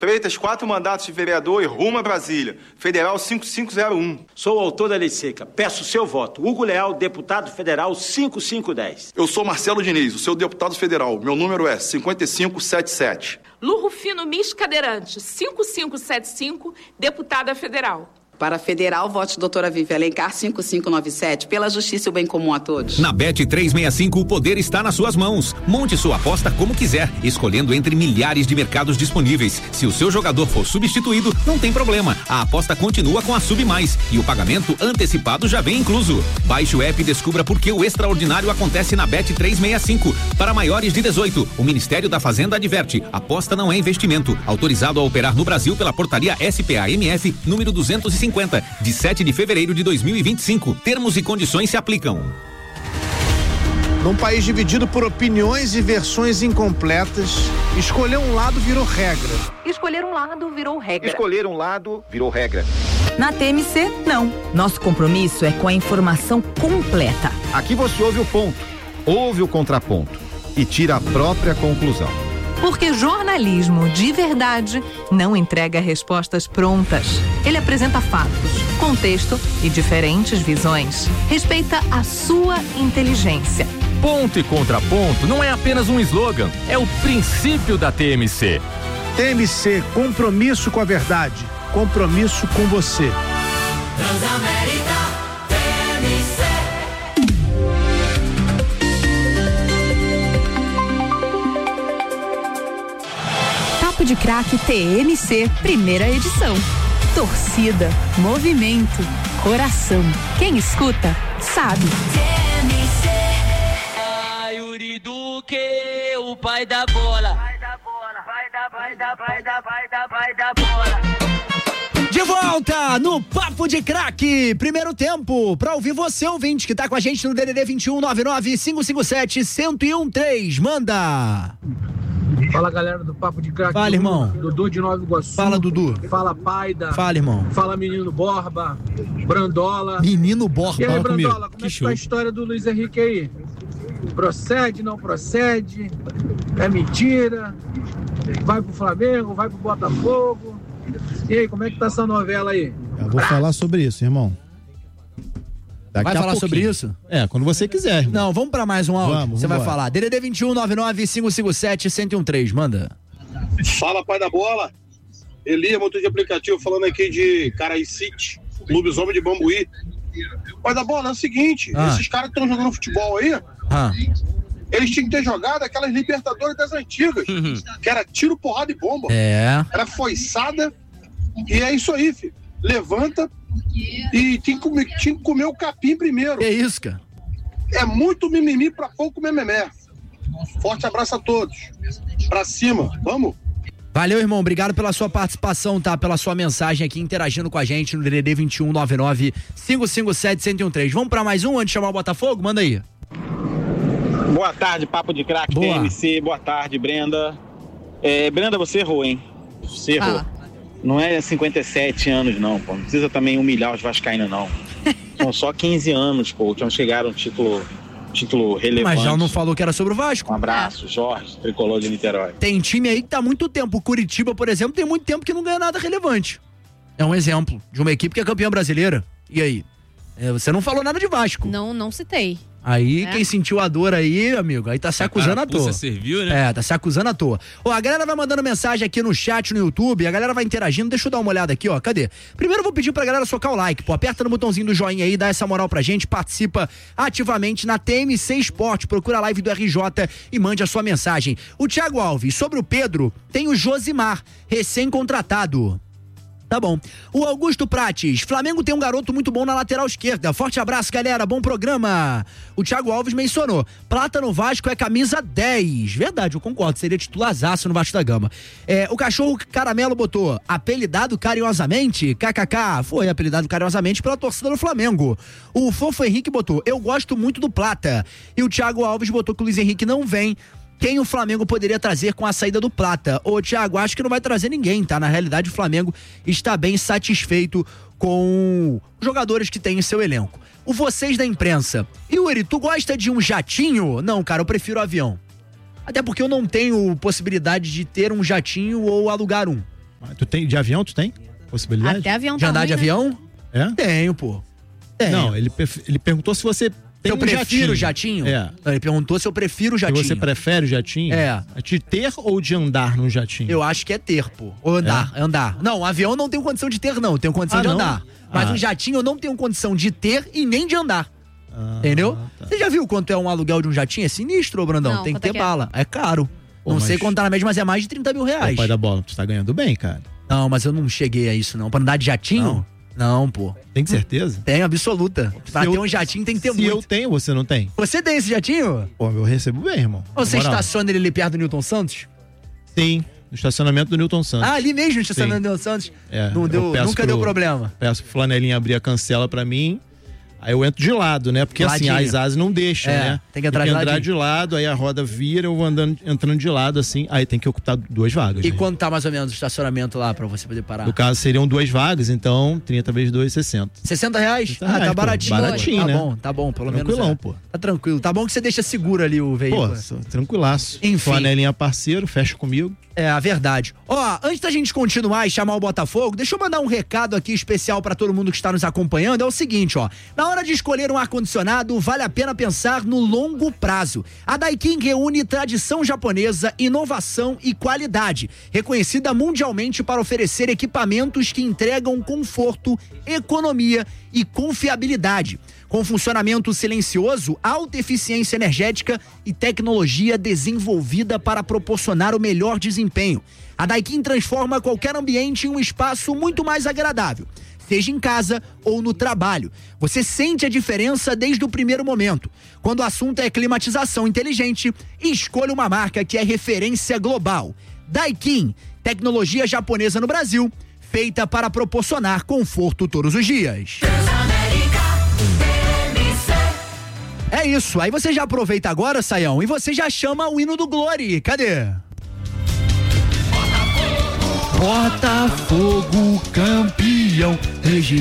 Freitas, 4 mandatos de vereador e rumo a Brasília. Federal 5501. Sou o autor da lei seca. Peço seu voto. Hugo Leal, deputado federal 5510. Eu sou Marcelo Diniz, o seu deputado federal. Meu número é 5577. Lu Rufino Mis Cadeirante, 5575, deputada federal. Para federal, vote doutora Vivi Alencar 5597, pela justiça e o bem comum a todos. Na Bet365, o poder está nas suas mãos. Monte sua aposta como quiser, escolhendo entre milhares de mercados disponíveis. Se o seu jogador for substituído, não tem problema. A aposta continua com a Sub Mais e o pagamento antecipado já vem incluso. Baixe o app e descubra por que o extraordinário acontece na Bet365. Para maiores de 18, o Ministério da Fazenda adverte: aposta não é investimento. Autorizado a operar no Brasil pela portaria SPA-MF número 250, de 7 de fevereiro de 2025. Termos e condições se aplicam. Num país dividido por opiniões e versões incompletas, escolher um lado virou regra. Escolher um lado virou regra. Escolher um lado virou regra. Na TMC, não. Nosso compromisso é com a informação completa. Aqui você ouve o ponto, ouve o contraponto e tira a própria conclusão. Porque jornalismo de verdade não entrega respostas prontas. Ele apresenta fatos, contexto e diferentes visões. Respeita a sua inteligência. Ponto e contraponto não é apenas um slogan, é o princípio da TMC. TMC, compromisso com a verdade, compromisso com você. Transamérica, TMC. Papo de Craque TMC, primeira edição. Torcida, movimento, coração. Quem escuta, sabe. TMC. Ai, Yuri Duque, o pai da bola. Vai da bola. De volta no Papo de Craque, primeiro tempo, pra ouvir você, ouvinte, que tá com a gente no DDD 2199-557-1013, manda! Fala, galera do Papo de Craque. Fala, irmão. Dudu de Nova Iguaçu. Fala, Dudu. Fala, Paida. Fala, irmão. Fala, Menino Borba. Brandola. Menino Borba. E aí, Brandola, comigo. como é que tá a história do Luiz Henrique aí? Procede, não procede? É mentira? Vai pro Flamengo, vai pro Botafogo? E aí, como é que tá essa novela aí? Eu vou falar sobre isso, irmão. Vai falar sobre isso? É, quando você quiser, irmão. Não, vamos pra mais um áudio. Vamos, você vai falar. DDD 2199-557-1013, manda. Fala, pai da bola. Elia, motor de aplicativo, falando aqui de Caraí-City, Lobisomem de Bambuí. Pai da bola, é o seguinte, esses caras que estão jogando futebol aí, eles tinham que ter jogado aquelas Libertadores das antigas, que era tiro, porrada e bomba. Era foiçada, e é isso aí, filho. Levanta e tinha que comer o capim primeiro. Que isso, cara? É muito mimimi pra pouco mememé. Forte abraço a todos. Pra cima, vamos? Valeu, irmão. Obrigado pela sua participação, tá? Pela sua mensagem aqui, interagindo com a gente no DDD 2199-557-1013. Vamos pra mais um antes de chamar o Botafogo? Manda aí. Boa tarde, Papo de Craque TMC. Boa tarde, Brenda. Brenda, você errou, hein? Você errou. Não é 57 anos, não, pô. Não precisa também humilhar os vascaínos, não. São só 15 anos, pô. Que chegaram um título relevante. Mas já não falou que era sobre o Vasco? Um abraço, Jorge, tricolor de Niterói. Tem time aí que tá há muito tempo. O Curitiba, por exemplo, tem muito tempo que não ganha nada relevante. É um exemplo de uma equipe que é campeã brasileira. E aí? Você não falou nada de Vasco. Não citei. Aí, quem sentiu a dor aí, amigo, aí tá se acusando à toa. Serviu, né? Tá se acusando à toa. A galera vai mandando mensagem aqui no chat, no YouTube, a galera vai interagindo, deixa eu dar uma olhada aqui, ó, cadê? Primeiro eu vou pedir pra galera socar o like, pô, aperta no botãozinho do joinha aí, dá essa moral pra gente, participa ativamente na TMC Esporte, procura a live do RJ e mande a sua mensagem. O Thiago Alves, sobre o Pedro, tem o Josimar, recém-contratado. Tá bom. O Augusto Prates, Flamengo tem um garoto muito bom na lateral esquerda. Forte abraço, galera, bom programa. O Thiago Alves mencionou, Plata no Vasco é camisa 10. Verdade, eu concordo, seria titularzaço no Vasco da Gama. O Cachorro Caramelo botou, apelidado carinhosamente, kkk, foi apelidado carinhosamente pela torcida do Flamengo. O Fofo Henrique botou, eu gosto muito do Plata. E o Thiago Alves botou que o Luiz Henrique não vem. Quem o Flamengo poderia trazer com a saída do Plata? Ô, Thiago, acho que não vai trazer ninguém, tá? Na realidade, o Flamengo está bem satisfeito com os jogadores que tem em seu elenco. O vocês da imprensa. Yuri, tu gosta de um jatinho? Não, cara, eu prefiro avião. Até porque eu não tenho possibilidade de ter um jatinho ou alugar um. Tu tem, de avião tu tem? Possibilidade? Até avião De andar de avião? É? Tenho, pô. Tenho. Não, ele perguntou se você tem eu prefiro jatinho? É. Não, ele perguntou se eu prefiro jatinho. Se você prefere o jatinho? É. De ter ou de andar no jatinho? Eu acho que é ter, pô. Ou andar, andar. Não, um avião eu não tenho condição de ter, não. Eu tenho condição de não? andar. Mas um jatinho eu não tenho condição de ter e nem de andar. Entendeu? Tá. Você já viu quanto é um aluguel de um jatinho? É sinistro, ô Brandão. Não, tem que quanto é ter que é? bala. É caro. Pô, não sei mas- quanto tá na média, mas é mais de 30 mil reais. Ô, pai da bola, tu tá ganhando bem, cara. Não, mas eu não cheguei a isso, não. Pra andar de jatinho? Não, pô. Tem certeza? Tenho, absoluta. Pra ter um jatinho tem que ter muito. Se eu tenho, você não tem? Você tem esse jatinho? Pô, eu recebo bem, irmão. Ou você Na moral. estaciona ele ali perto do Newton Santos? Sim, no estacionamento do Newton Santos. Ah, ali mesmo, no estacionamento Sim. do Newton Santos? É, Não eu deu, peço nunca deu problema. Peço pro Flanelinha abrir a cancela pra mim. Aí eu entro de lado, né? Porque Ladinho. assim, as asas não deixam, É, né? tem que entrar de de lado, aí a roda vira, eu vou entrando de lado assim, aí tem que ocupar 2 vagas. E né? quanto tá mais ou menos o estacionamento lá pra você poder parar? No caso, seriam 2 vagas, então 30 vezes 2, 60. 60 reais? 60 Ah, reais, tá pô. baratinho. Baratinho, né? Tá bom, pelo Tranquilão, menos. pô. Tá tranquilo. Tá bom que você deixa seguro ali o veículo. Pô, tranquilaço. Enfim. Flanelinha parceiro, fecha comigo. É a verdade. Ó, antes da gente continuar e chamar o Botafogo, deixa eu mandar um recado aqui especial pra todo mundo que está nos acompanhando. É o seguinte, ó. Na hora de escolher um ar-condicionado, vale a pena pensar no longo prazo. A Daikin reúne tradição japonesa, inovação e qualidade, reconhecida mundialmente para oferecer equipamentos que entregam conforto, economia e confiabilidade. Com funcionamento silencioso, alta eficiência energética e tecnologia desenvolvida para proporcionar o melhor desempenho. A Daikin transforma qualquer ambiente em um espaço muito mais agradável, seja em casa ou no trabalho. Você sente a diferença desde o primeiro momento. Quando o assunto é climatização inteligente, escolha uma marca que é referência global. Daikin, tecnologia japonesa no Brasil, feita para proporcionar conforto todos os dias. É isso, aí você já aproveita agora, Saião, e você já chama o hino do Glory. Cadê? Botafogo campeão desde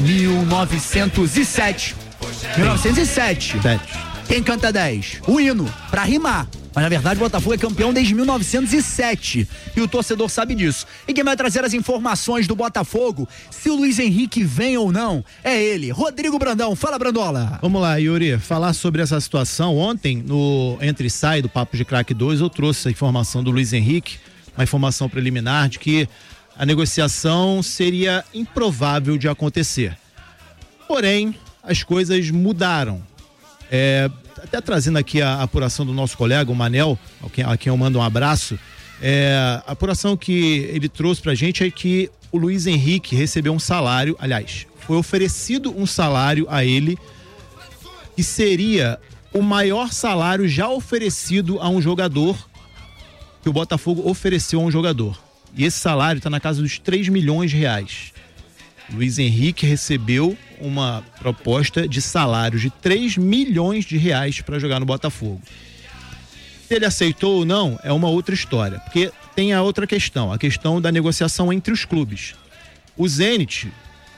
1907. 1907. Quem canta 10? O hino, pra rimar. Mas na verdade o Botafogo é campeão desde 1907 e o torcedor sabe disso. E quem vai trazer as informações do Botafogo, se o Luiz Henrique vem ou não, é ele, Rodrigo Brandão. Fala, Brandola. Vamos lá, Yuri, falar sobre essa situação. Ontem, no Entre e Sai do Papo de Craque 2, eu trouxe a informação do Luiz Henrique, uma informação preliminar de que a negociação seria improvável de acontecer. Porém, as coisas mudaram. Até trazendo aqui a apuração do nosso colega, o Manel, a quem eu mando um abraço, a apuração que ele trouxe pra gente é que o Luiz Henrique recebeu um salário, aliás, foi oferecido um salário a ele que seria o maior salário já oferecido a um jogador, que o Botafogo ofereceu a um jogador. E esse salário está na casa dos 3 milhões de reais. Luiz Henrique recebeu uma proposta de salário de 3 milhões de reais para jogar no Botafogo. Se ele aceitou ou não é uma outra história, porque tem a outra questão, a questão da negociação entre os clubes. O Zenit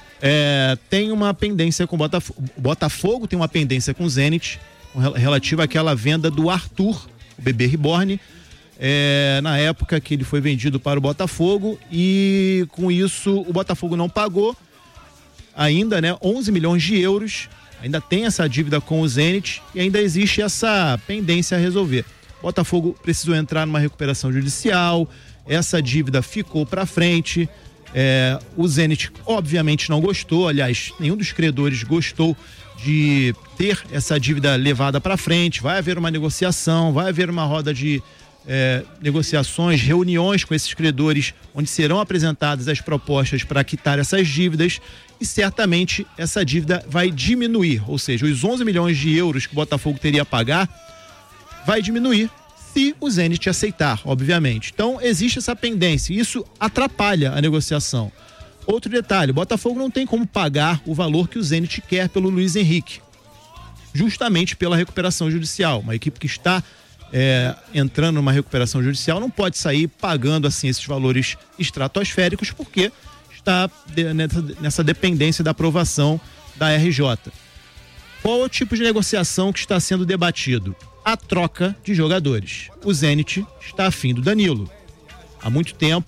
tem uma pendência com o Botafogo. O Botafogo tem uma pendência com o Zenit relativa àquela venda do Arthur, o bebê reborn, na época que ele foi vendido para o Botafogo, e com isso o Botafogo não pagou ainda, 11 milhões de euros, ainda tem essa dívida com o Zenit e ainda existe essa pendência a resolver. O Botafogo precisou entrar numa recuperação judicial, essa dívida ficou para frente, o Zenit obviamente não gostou, aliás, nenhum dos credores gostou de ter essa dívida levada para frente. Vai haver uma negociação, vai haver uma roda de negociações, reuniões com esses credores, onde serão apresentadas as propostas para quitar essas dívidas, e certamente essa dívida vai diminuir, ou seja, os 11 milhões de euros que o Botafogo teria a pagar vai diminuir se o Zenit aceitar, obviamente. Então existe essa pendência, isso atrapalha a negociação. Outro detalhe, o Botafogo não tem como pagar o valor que o Zenit quer pelo Luiz Henrique, justamente pela recuperação judicial. Uma equipe que está entrando numa recuperação judicial não pode sair pagando assim esses valores estratosféricos, porque está nessa dependência da aprovação da RJ. Qual é o tipo de negociação que está sendo debatido? A troca de jogadores. O Zenit está afim do Danilo. Há muito tempo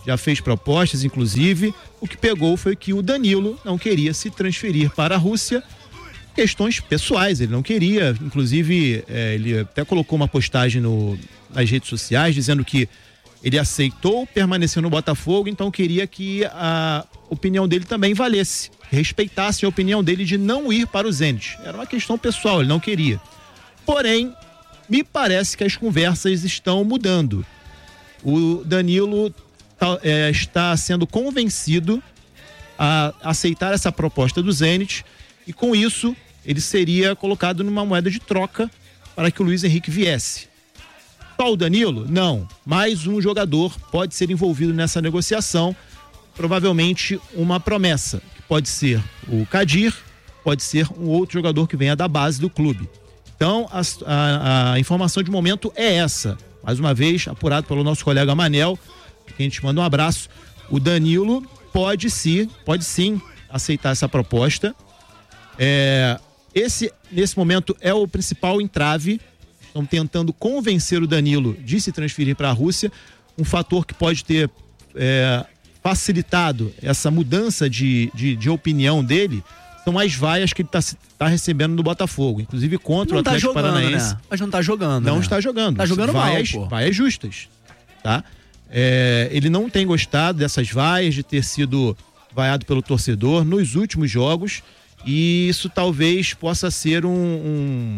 já fez propostas, inclusive. O que pegou foi que o Danilo não queria se transferir para a Rússia. Questões pessoais, ele não queria. Inclusive, ele até colocou uma postagem nas redes sociais dizendo que ele aceitou permanecer no Botafogo, então queria que a opinião dele também valesse, respeitasse a opinião dele de não ir para o Zenit. Era uma questão pessoal, ele não queria. Porém, me parece que as conversas estão mudando. O Danilo está sendo convencido a aceitar essa proposta do Zenit e com isso ele seria colocado numa moeda de troca para que o Luiz Henrique viesse. Só o Danilo? Não. Mais um jogador pode ser envolvido nessa negociação, provavelmente uma promessa, que pode ser o Kadir, pode ser um outro jogador que venha da base do clube. Então, a informação de momento é essa. Mais uma vez, apurado pelo nosso colega Manel, que a gente manda um abraço. O Danilo pode sim aceitar essa proposta. Esse, nesse momento, é o principal entrave. Estão tentando convencer o Danilo de se transferir para a Rússia. Um fator que pode ter facilitado essa mudança de opinião dele são as vaias que ele está recebendo do Botafogo, inclusive contra o Atlético Paranaense. Né? Mas não está jogando. Não está jogando. Está jogando vaias, mal, pô. Vaias justas, tá? Ele não tem gostado dessas vaias, de ter sido vaiado pelo torcedor nos últimos jogos, e isso talvez possa ser um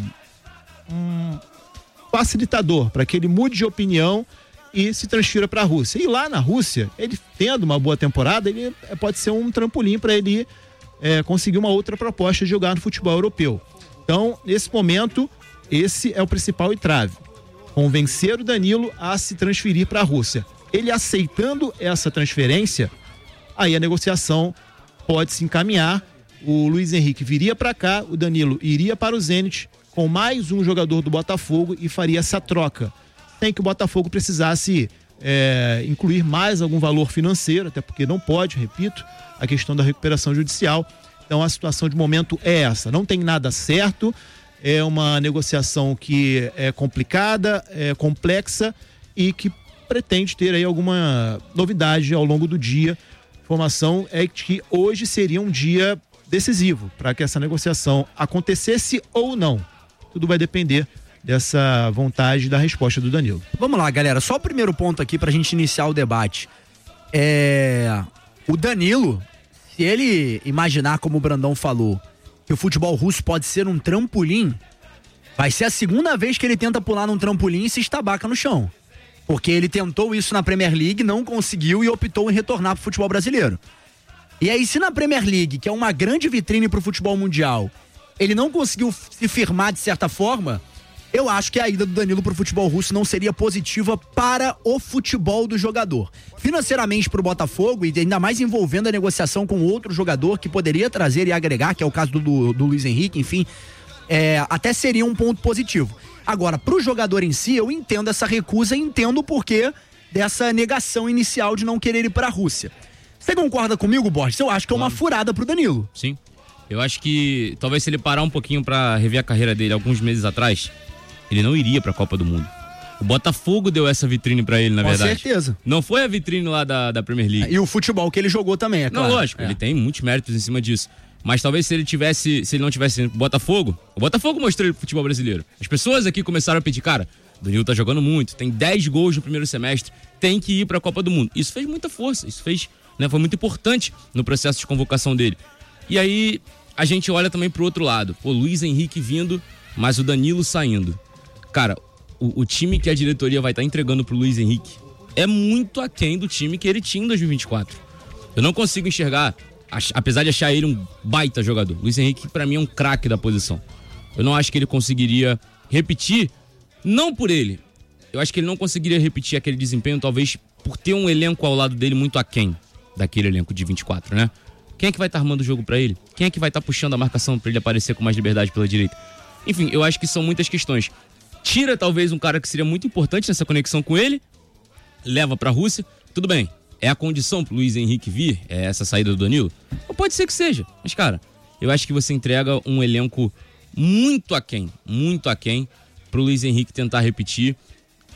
facilitador para que ele mude de opinião e se transfira para a Rússia. E lá na Rússia, ele tendo uma boa temporada, ele pode ser um trampolim para ele conseguir uma outra proposta de jogar no futebol europeu. Então, nesse momento, esse é o principal entrave. Convencer o Danilo a se transferir para a Rússia. Ele aceitando essa transferência, aí a negociação pode se encaminhar. O Luiz Henrique viria para cá, o Danilo iria para o Zenit com mais um jogador do Botafogo e faria essa troca. Sem que o Botafogo precisasse incluir mais algum valor financeiro, até porque não pode, repito, a questão da recuperação judicial. Então a situação de momento é essa. Não tem nada certo, é uma negociação que é complicada, é complexa e que pretende ter aí alguma novidade ao longo do dia. A informação é que hoje seria um dia decisivo para que essa negociação acontecesse ou não. Tudo vai depender dessa vontade da resposta do Danilo. Vamos lá, galera. Só o primeiro ponto aqui pra gente iniciar o debate. O Danilo, se ele imaginar, como o Brandão falou, que o futebol russo pode ser um trampolim, vai ser a segunda vez que ele tenta pular num trampolim e se estabaca no chão. Porque ele tentou isso na Premier League, não conseguiu e optou em retornar pro futebol brasileiro. E aí, se na Premier League, que é uma grande vitrine pro futebol mundial, ele não conseguiu se firmar de certa forma, eu acho que a ida do Danilo pro futebol russo não seria positiva para o futebol do jogador. Financeiramente pro Botafogo, e ainda mais envolvendo a negociação com outro jogador que poderia trazer e agregar, que é o caso do Luiz Henrique, enfim, até seria um ponto positivo. Agora, pro jogador em si, eu entendo essa recusa e entendo o porquê dessa negação inicial de não querer ir pra Rússia. Você concorda comigo, Borges? Eu acho que é uma furada pro Danilo. Sim. Eu acho que talvez se ele parar um pouquinho pra rever a carreira dele alguns meses atrás, ele não iria pra Copa do Mundo. O Botafogo deu essa vitrine pra ele, na verdade. Com certeza. Não foi a vitrine lá da Premier League. E o futebol que ele jogou também, é claro. Não, lógico, ele tem muitos méritos em cima disso. Mas talvez se ele não tivesse no Botafogo, o Botafogo mostrou ele pro futebol brasileiro. As pessoas aqui começaram a pedir, cara, o Danilo tá jogando muito, tem 10 gols no primeiro semestre, tem que ir pra Copa do Mundo. Isso fez muita força, isso fez, foi muito importante no processo de convocação dele. E aí a gente olha também pro outro lado. Pô, Luiz Henrique vindo, mas o Danilo saindo. Cara, o time que a diretoria vai estar entregando pro Luiz Henrique é muito aquém do time que ele tinha em 2024. Eu não consigo enxergar, apesar de achar ele um baita jogador. Luiz Henrique, pra mim, é um craque da posição. Eu não acho que ele conseguiria repetir, não por ele. Eu acho que ele não conseguiria repetir aquele desempenho, talvez por ter um elenco ao lado dele muito aquém daquele elenco de 24, né? Quem é que vai estar armando o jogo pra ele? Quem é que vai estar puxando a marcação pra ele aparecer com mais liberdade pela direita? Enfim, eu acho que são muitas questões. Tira talvez um cara que seria muito importante nessa conexão com ele, leva pra Rússia, tudo bem. É a condição pro Luiz Henrique vir, é essa saída do Danilo? Ou pode ser que seja, mas cara, eu acho que você entrega um elenco muito aquém pro Luiz Henrique tentar repetir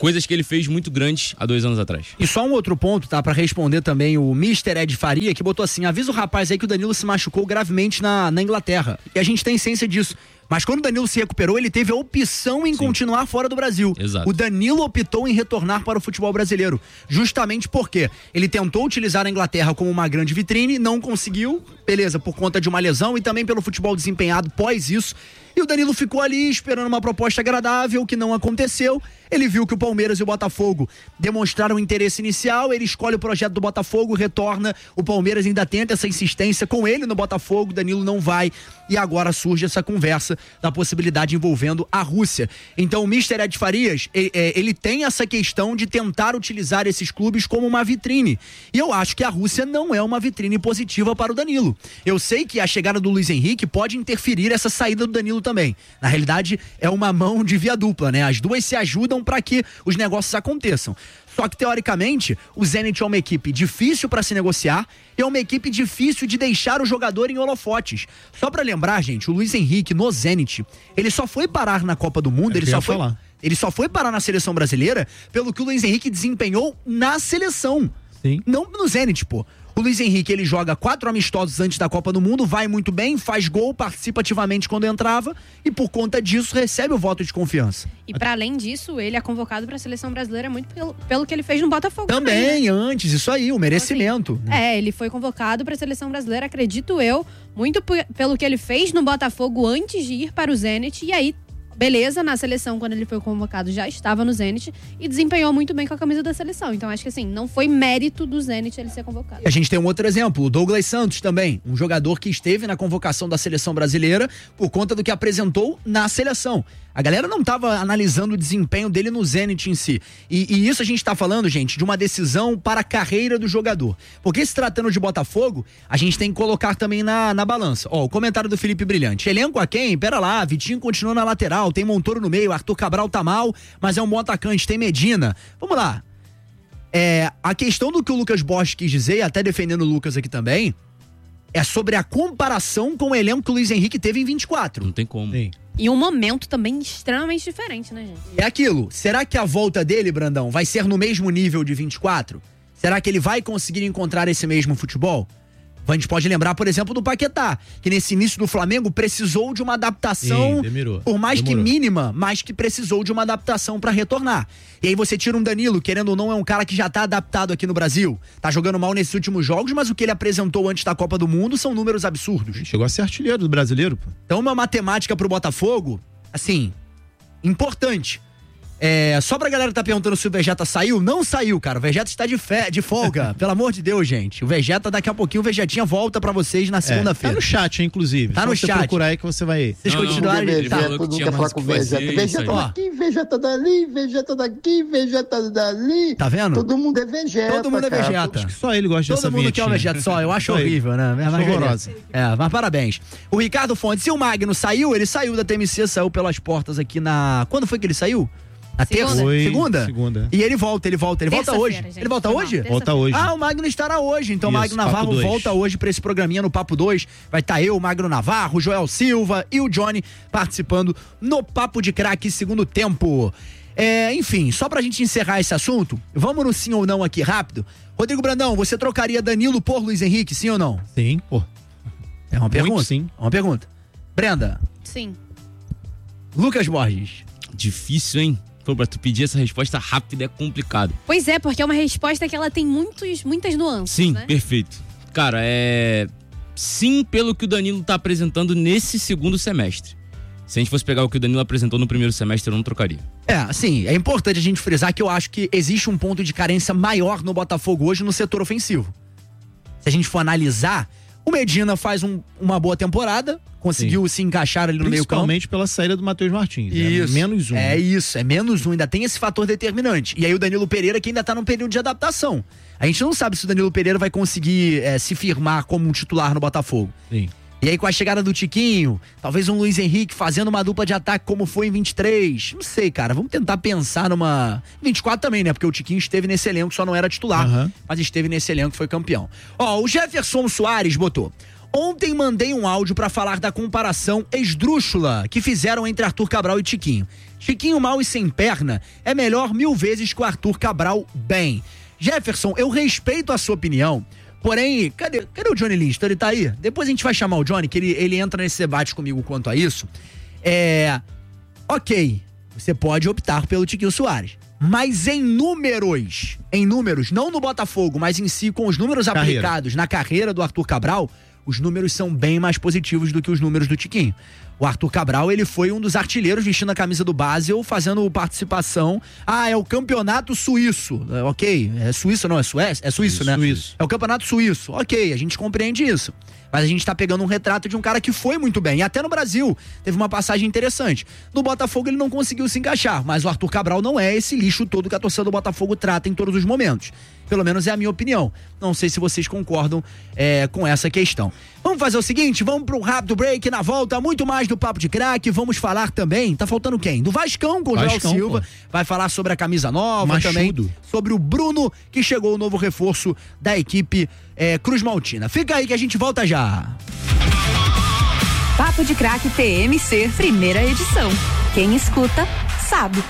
coisas que ele fez muito grandes há 2 anos atrás. E só um outro ponto, tá? Pra responder também o Mr. Ed Faria, que botou assim: avisa o rapaz aí que o Danilo se machucou gravemente na Inglaterra. E a gente tem ciência disso. Mas quando o Danilo se recuperou, ele teve a opção em continuar fora do Brasil. Exato. O Danilo optou em retornar para o futebol brasileiro. Justamente porque ele tentou utilizar a Inglaterra como uma grande vitrine, não conseguiu, beleza, por conta de uma lesão e também pelo futebol desempenhado pós isso. E o Danilo ficou ali esperando uma proposta agradável, que não aconteceu. Ele viu que o Palmeiras e o Botafogo demonstraram interesse inicial, ele escolhe o projeto do Botafogo, retorna, o Palmeiras ainda tenta essa insistência com ele no Botafogo, o Danilo não vai, e agora surge essa conversa da possibilidade envolvendo a Rússia. Então o Mr. Ed Farias, ele tem essa questão de tentar utilizar esses clubes como uma vitrine. E eu acho que a Rússia não é uma vitrine positiva para o Danilo. Eu sei que a chegada do Luiz Henrique pode interferir essa saída do Danilo também. Na realidade, é uma mão de via dupla, né? As duas se ajudam para que os negócios aconteçam. Só que, teoricamente, o Zenit é uma equipe difícil para se negociar e é uma equipe difícil de deixar o jogador em holofotes. Só para lembrar, gente, o Luiz Henrique no Zenit, ele só foi parar na Copa do Mundo, ele só foi parar na seleção brasileira pelo que o Luiz Henrique desempenhou na seleção. Sim. Não no Zenit, pô. O Luiz Henrique, ele joga 4 amistosos antes da Copa do Mundo, vai muito bem, faz gol, participa ativamente quando entrava e por conta disso recebe o voto de confiança. E para além disso, ele é convocado para a seleção brasileira muito pelo que ele fez no Botafogo também, né? Antes, isso aí, o merecimento. Então, assim, ele foi convocado para a seleção brasileira, acredito eu, muito pelo que ele fez no Botafogo antes de ir para o Zenit, e aí beleza, na seleção, quando ele foi convocado, já estava no Zenit e desempenhou muito bem com a camisa da seleção. Então, acho que assim, não foi mérito do Zenit ele ser convocado. A gente tem um outro exemplo, o Douglas Santos também, um jogador que esteve na convocação da seleção brasileira por conta do que apresentou na seleção. A galera não estava analisando o desempenho dele no Zenit em si. E isso a gente está falando, gente, de uma decisão para a carreira do jogador. Porque se tratando de Botafogo, a gente tem que colocar também na balança. Ó, o comentário do Felipe Brilhante. Elenco a quem? Pera lá, Vitinho continua na lateral, tem Montoro no meio, Arthur Cabral tá mal, mas é um bom atacante, tem Medina. Vamos lá. A questão do que o Lucas Bosch quis dizer, e até defendendo o Lucas aqui também, é sobre a comparação com o elenco que o Luiz Henrique teve em 24. Não tem como. Sim. E um momento também extremamente diferente, né, gente? É aquilo. Será que a volta dele, Brandão, vai ser no mesmo nível de 24? Será que ele vai conseguir encontrar esse mesmo futebol? A gente pode lembrar, por exemplo, do Paquetá, que nesse início do Flamengo precisou de uma adaptação, por mais que mínima, mas que precisou de uma adaptação para retornar. E aí você tira um Danilo, querendo ou não, é um cara que já tá adaptado aqui no Brasil. Tá jogando mal nesses últimos jogos, mas o que ele apresentou antes da Copa do Mundo são números absurdos. Chegou a ser artilheiro do brasileiro, pô. Então uma matemática pro Botafogo, assim, importante. Só pra galera que tá perguntando se o Vegeta saiu, não saiu, cara. O Vegeta está de folga. Pelo amor de Deus, gente. O Vegeta, daqui a pouquinho, o Vegetinha volta pra vocês na segunda-feira. Tá no chat, inclusive. Tá no chat. Procurar aí que você vai... Vocês continuarem... Todo mundo quer falar com o Vegeta. Vegeta daqui, Vegeta dali, Vegeta daqui, Vegeta dali. Tá vendo? Todo mundo é Vegeta, Todo mundo é Vegeta. Acho que só ele gosta dessa Todo mundo quer o Vegeta, só. Eu acho horrível, né? Horrorosa. Mas parabéns. O Ricardo Fontes, se o Magno saiu, ele saiu da TMC, saiu pelas portas aqui na... Quando foi que ele saiu? Na terça? Segunda? E ele volta hoje. Gente. Ele volta hoje? Volta hoje. Ah, o Magno estará hoje. Então o Magno Navarro volta hoje pra esse programinha no Papo 2. Vai estar eu, o Magno Navarro, o Joel Silva e o Johnny participando no Papo de Craque segundo tempo. Enfim, só pra gente encerrar esse assunto, vamos no sim ou não aqui rápido. Rodrigo Brandão, você trocaria Danilo por Luiz Henrique, sim ou não? Sim, pô. É uma pergunta? Muito, sim. É uma pergunta. Brenda? Sim. Lucas Borges? Difícil, hein? Pô, pra tu pedir essa resposta rápida é complicado. Pois é, porque é uma resposta que ela tem muitas nuances, Sim, né? Perfeito. Cara, sim, pelo que o Danilo tá apresentando nesse segundo semestre. Se a gente fosse pegar o que o Danilo apresentou no primeiro semestre, eu não trocaria. Assim, é importante a gente frisar que eu acho que existe um ponto de carência maior no Botafogo hoje no setor ofensivo. Se a gente for analisar, o Medina faz uma boa temporada, conseguiu se encaixar ali no meio campo. Principalmente pela saída do Matheus Martins. Isso. -1. É menos um, ainda tem esse fator determinante. E aí o Danilo Pereira que ainda tá num período de adaptação. A gente não sabe se o Danilo Pereira vai conseguir se firmar como um titular no Botafogo. Sim. E aí com a chegada do Tiquinho, talvez um Luiz Henrique fazendo uma dupla de ataque como foi em 23. Não sei, cara, vamos tentar pensar numa... 24 também, né? Porque o Tiquinho esteve nesse elenco, só não era titular, mas esteve nesse elenco e foi campeão. O Jefferson Soares botou: Ontem mandei um áudio pra falar da comparação esdrúxula que fizeram entre Arthur Cabral e Tiquinho. Tiquinho mal e sem perna é melhor 1000 vezes que o Arthur Cabral bem. Jefferson, eu respeito a sua opinião, porém, cadê o Johnny Lister? Ele tá aí? Depois a gente vai chamar o Johnny, que ele entra nesse debate comigo quanto a isso. Ok, você pode optar pelo Tiquinho Soares, mas em números, não no Botafogo, mas em si, com os números aplicados na carreira do Arthur Cabral, os números são bem mais positivos do que os números do Tiquinho. O Arthur Cabral, ele foi um dos artilheiros vestindo a camisa do Basel, fazendo participação. É o campeonato suíço. Ok, é suíço não, é Suécia? É suíço, né? Suíço. É o campeonato suíço. Ok, a gente compreende isso. Mas a gente tá pegando um retrato de um cara que foi muito bem. E até no Brasil teve uma passagem interessante. No Botafogo ele não conseguiu se encaixar, mas o Arthur Cabral não é esse lixo todo que a torcida do Botafogo trata em todos os momentos. Pelo menos é a minha opinião. Não sei se vocês concordam com essa questão. Vamos fazer o seguinte, vamos pro rápido break. Na volta, muito mais do Papo de Craque. Vamos falar também, tá faltando quem? Do Vascão com o Joel Silva. Pô. Vai falar sobre a camisa nova. Machudo. Também. Sobre o Bruno, que chegou o novo reforço da equipe Cruz Maltina. Fica aí que a gente volta já. Papo de Craque TMC, primeira edição. Quem escuta, sabe.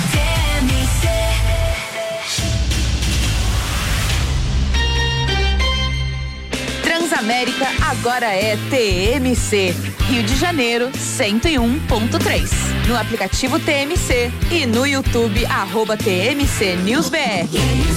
Transamérica agora é TMC. Rio de Janeiro, 101.3. No aplicativo TMC e no YouTube, @TMC News BR.